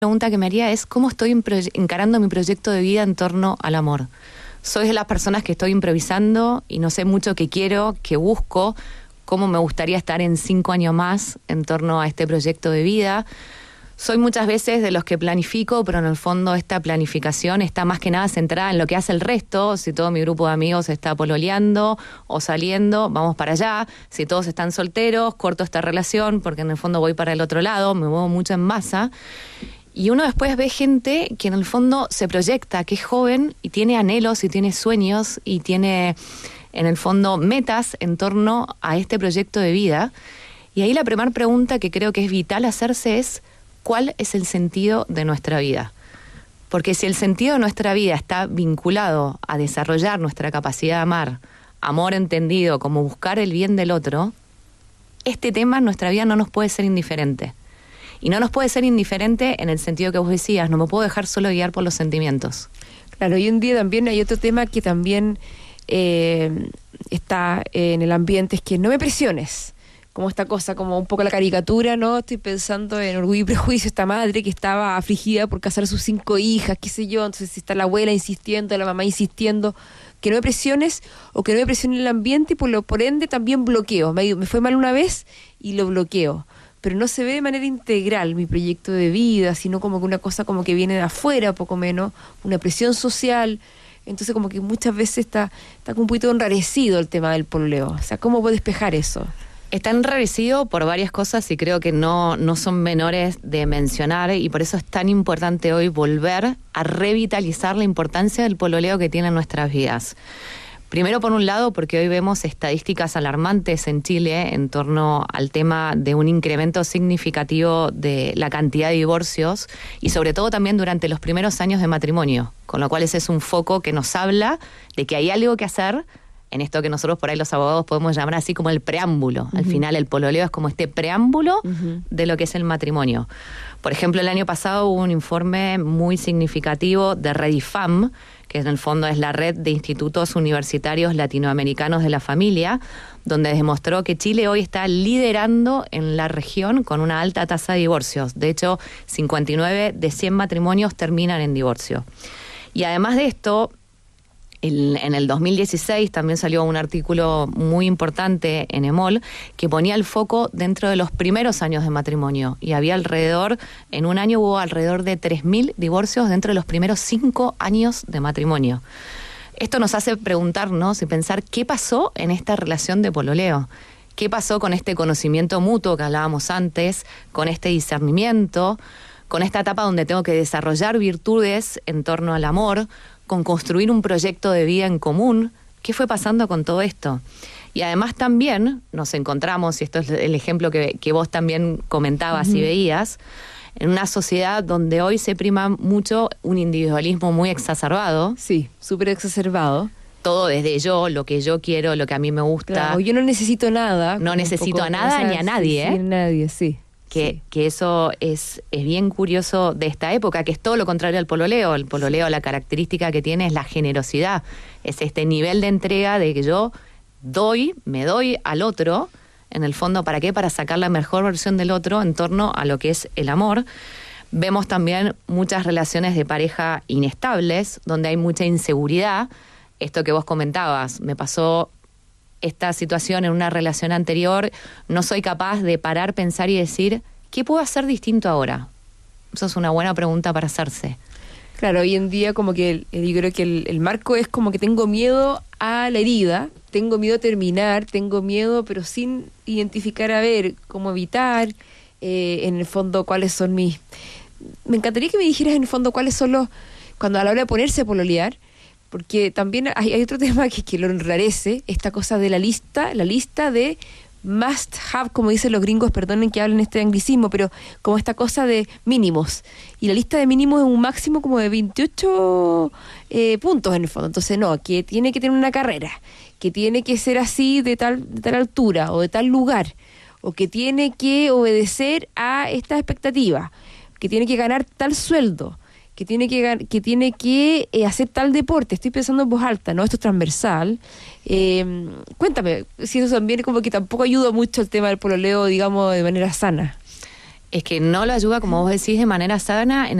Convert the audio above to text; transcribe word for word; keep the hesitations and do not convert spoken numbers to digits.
pregunta que me haría es ¿cómo estoy encarando mi proyecto de vida en torno al amor? Soy de las personas que estoy improvisando y no sé mucho qué quiero, qué busco, cómo me gustaría estar en cinco años más en torno a este proyecto de vida. Soy muchas veces de los que planifico, pero en el fondo esta planificación está más que nada centrada en lo que hace el resto. Si todo mi grupo de amigos está pololeando o saliendo, vamos para allá. Si todos están solteros, corto esta relación porque en el fondo voy para el otro lado, me muevo mucho en masa. Y uno después ve gente que en el fondo se proyecta, que es joven y tiene anhelos y tiene sueños y tiene en el fondo metas en torno a este proyecto de vida. Y ahí la primera pregunta que creo que es vital hacerse es ¿cuál es el sentido de nuestra vida? Porque si el sentido de nuestra vida está vinculado a desarrollar nuestra capacidad de amar, amor entendido como buscar el bien del otro, este tema en nuestra vida no nos puede ser indiferente. Y no nos puede ser indiferente en el sentido que vos decías, no me puedo dejar solo guiar por los sentimientos. Claro, hoy en día también hay otro tema que también eh, está en el ambiente, es que no me presiones. Como esta cosa, como un poco la caricatura, ¿no? Estoy pensando en Orgullo y Prejuicio, esta madre que estaba afligida por casar a sus cinco hijas, qué sé yo, entonces está la abuela insistiendo, la mamá insistiendo, que no me presiones o que no me presione el ambiente y por, lo, por ende también bloqueo. Me, me fue mal una vez y lo bloqueo. Pero no se ve de manera integral mi proyecto de vida, sino como que una cosa como que viene de afuera, poco menos, una presión social. Entonces como que muchas veces está, está como un poquito enrarecido el tema del pololeo. O sea, ¿cómo puedo despejar eso? Está enrarecido por varias cosas y creo que no, no son menores de mencionar y por eso es tan importante hoy volver a revitalizar la importancia del pololeo que tiene en nuestras vidas. Primero, por un lado, porque hoy vemos estadísticas alarmantes en Chile en torno al tema de un incremento significativo de la cantidad de divorcios y sobre todo también durante los primeros años de matrimonio, con lo cual ese es un foco que nos habla de que hay algo que hacer en esto que nosotros por ahí los abogados podemos llamar así como el preámbulo. Uh-huh. Al final el pololeo es como este preámbulo uh-huh. de lo que es el matrimonio. Por ejemplo, el año pasado hubo un informe muy significativo de Redifam, que en el fondo es la red de institutos universitarios latinoamericanos de la familia, donde demostró que Chile hoy está liderando en la región con una alta tasa de divorcios. De hecho, cincuenta y nueve de cien matrimonios terminan en divorcio. Y además de esto, El, en el dos mil dieciséis también salió un artículo muy importante en EMOL que ponía el foco dentro de los primeros años de matrimonio y había alrededor, en un año hubo alrededor de tres mil divorcios dentro de los primeros cinco años de matrimonio. Esto nos hace preguntarnos y pensar qué pasó en esta relación de pololeo. ¿Qué pasó con este conocimiento mutuo que hablábamos antes, con este discernimiento, con esta etapa donde tengo que desarrollar virtudes en torno al amor, con construir un proyecto de vida en común? ¿Qué fue pasando con todo esto? Y además también nos encontramos, y esto es el ejemplo que, que vos también comentabas uh-huh. y veías, en una sociedad donde hoy se prima mucho un individualismo muy exacerbado. Sí, súper exacerbado. Todo desde yo, lo que yo quiero, lo que a mí me gusta. Claro, yo no necesito nada. No necesito a nada ni a nadie, sí, ¿eh? Sí, nadie, sí. Que, sí. que eso es, es bien curioso de esta época, que es todo lo contrario al pololeo. El pololeo, la característica que tiene es la generosidad. Es este nivel de entrega de que yo doy, me doy al otro, en el fondo, ¿para qué? Para sacar la mejor versión del otro en torno a lo que es el amor. Vemos también muchas relaciones de pareja inestables, donde hay mucha inseguridad. Esto que vos comentabas, me pasó esta situación en una relación anterior, no soy capaz de parar, pensar y decir, ¿qué puedo hacer distinto ahora? Eso es una buena pregunta para hacerse. Claro, hoy en día como que el, yo creo que el, el marco es como que tengo miedo a la herida, tengo miedo a terminar, tengo miedo, pero sin identificar, a ver, cómo evitar, eh, en el fondo, cuáles son mis... Me encantaría que me dijeras en el fondo cuáles son los... Cuando a la hora de ponerse a pololear, porque también hay, hay otro tema que, que lo enrarece, esta cosa de la lista, la lista de must have, como dicen los gringos, perdonen que hablen este anglicismo, pero como esta cosa de mínimos. Y la lista de mínimos es un máximo como de veintiocho eh, puntos en el fondo. Entonces, no, que tiene que tener una carrera, que tiene que ser así de tal, de tal altura o de tal lugar, o que tiene que obedecer a esta expectativa, que tiene que ganar tal sueldo, que tiene que que tiene que eh, hacer tal deporte. Estoy pensando en voz alta, ¿no? Esto es transversal. Eh, cuéntame, si eso también como que tampoco ayuda mucho el tema del pololeo, digamos, de manera sana. es que no lo ayuda, como vos decís, de manera sana en